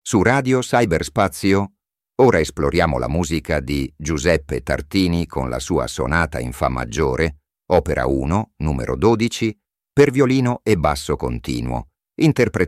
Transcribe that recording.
Su Radio Cyberspazio ora esploriamo la musica di Giuseppe Tartini con la sua sonata in Fa maggiore, opera 1, numero 12, per violino e basso continuo, interpretata